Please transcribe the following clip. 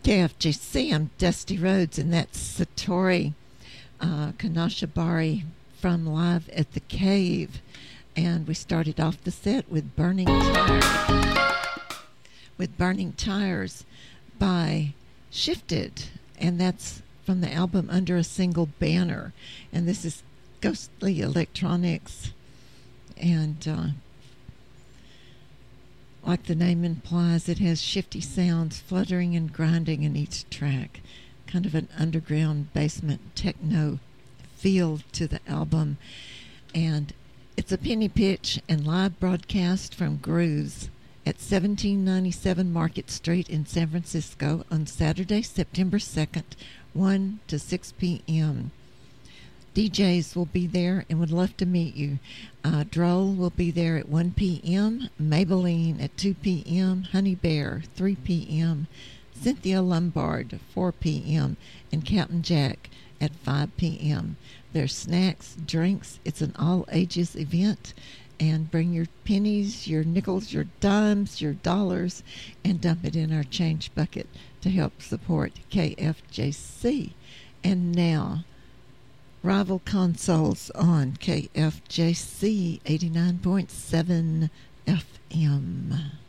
KFGC. I'm Dusty Rhodes, and that's Satori Kanashabari from Live at the Cave. And we started off the set with Burning Tires by Shifted, and that's from the album Under a Single Banner. And this is ghostly electronics, and like the name implies, it has shifty sounds fluttering and grinding in each track. Kind of an underground basement techno feel to the album. And it's a penny pitch and live broadcast from Grooves at 1797 Market Street in San Francisco on Saturday, September 2nd, 1 to 6 p.m. DJs will be there and would love to meet you. Droll will be there at 1 p.m., Maybelline at 2 p.m., Honey Bear 3 p.m., Cynthia Lombard 4 p.m., and Captain Jack at 5 p.m. There's snacks, drinks. It's an all-ages event. And bring your pennies, your nickels, your dimes, your dollars, and dump it in our change bucket to help support KFJC. And now, Rival Consoles on KFJC 89.7 FM.